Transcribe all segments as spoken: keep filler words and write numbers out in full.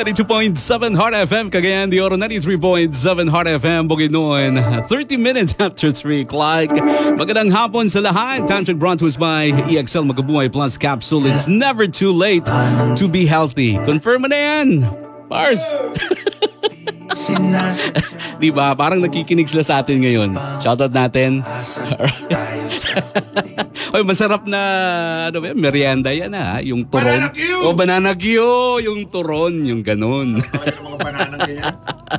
ninety-two point seven Heart F M, Cagayan de Oro, ninety-three point seven Heart F M, Bukidnon, thirty minutes after three o'clock. Magandang hapon sa lahat. Time check brought to us by E X L Magabuhay Plus Capsule. It's never too late to be healthy. Confirm mo na yan, Mars. Di ba? Parang nakikinig sila sa atin ngayon. Shoutout natin. Oy, masarap na ano ba, merienda yan ha, yung turon. Banana Q! Oh, banana Q, yung turon, yung ganun. Yung mga banana ganyan.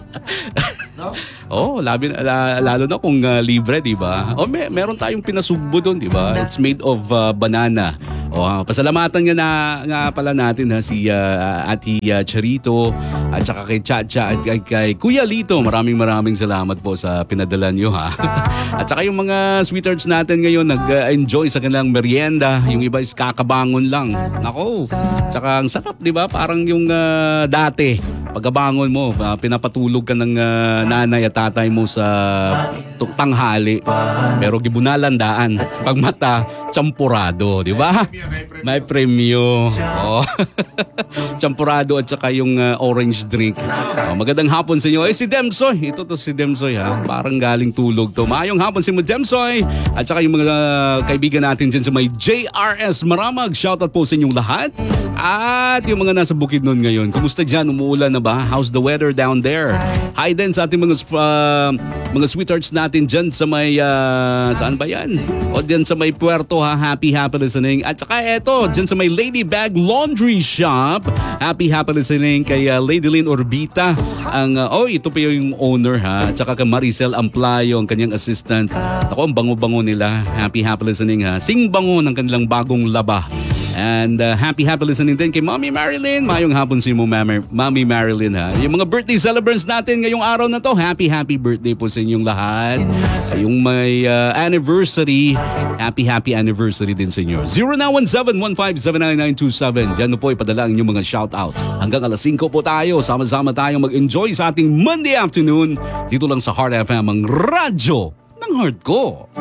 No? Oh, labi, lalo na kung uh, libre, di ba? Oh, may, meron tayong pinasugbo doon, di ba? It's made of uh, banana. Oh, uh, pasalamatan nga na nga pala natin ha si uh, Ati uh, Charito at saka kay Chacha at kay, kay Kuya Lito. Maraming maraming salamat po sa pinadala niyo ha. At saka yung mga sweethearts natin ngayon nag-enjoy sa kanilang merienda. Yung iba is kakabangon lang. Nako. Tsaka ang sarap, di ba? Parang yung uh, dati pagkabangon mo, uh, pinapatulog ka ng uh, nanay at tatay mo sa tanghali. Pero gibunalandaan. Pag mata, champurado, di ba? May premyo. Oh. Champurado at saka yung uh, orange drink. Oh, magandang hapon sa inyo. Eh, si Demsoy. Ito to si Demsoy ha. Parang galing tulog to. Maayong hapon si mo Demsoy. At saka yung mga uh, kaibigan natin dyan sa may J R S Maramag. Shoutout po sa inyong lahat. At yung mga nasa Bukidnon ngayon. Kumusta dyan? Umuulan na ba? How's the weather down there? Hi din sa ating mga uh, mga sweethearts natin dyan sa may uh, saan ba yan? O dyan sa may Puerto ha. Happy, happy listening. At saka eto, dyan sa may Ladybag Laundry Shop. Happy, happy listening kay uh, Lady Lynn Orbita. Ang, uh, oh, ito pa yung owner ha. At saka kay Maricel Amplayo, ang kanyang assistant. Ako, ang bango-bango nila. Happy, happy listening ha. Sing bango ng kanilang bagong laba. And uh, happy, happy listening din kay Mommy Marilyn. Mayong hapon si mo, Mommy Marilyn ha. Yung mga birthday celebrants natin ngayong araw na to, happy, happy birthday po sa inyong lahat. Yung may uh, anniversary, happy, happy anniversary din sa inyo. zero nine one seven one five seven nine nine two seven. Diyan po ipadala ang inyong mga shoutout. Hanggang alas singko po tayo. Sama-sama tayong mag-enjoy sa ating Monday afternoon. Dito lang sa Heart F M, ang radyo ng heart ko.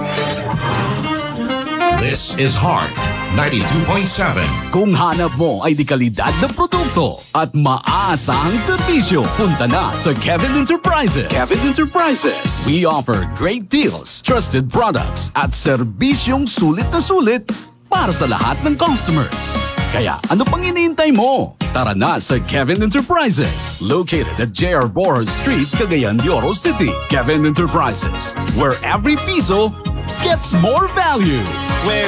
This is Heart ninety-two point seven. Kung hanap mo ay di kalidad na produkto at maaasahang serbisyo, punta na sa Kevin Enterprises. Kevin Enterprises. We offer great deals, trusted products at serbisyong sulit na sulit para sa lahat ng customers. Kaya ano pang iniintay mo? Tara na sa Kevin Enterprises, located at J R Borja Street, Cagayan de Oro City. Kevin Enterprises, where every piso gets more value. Where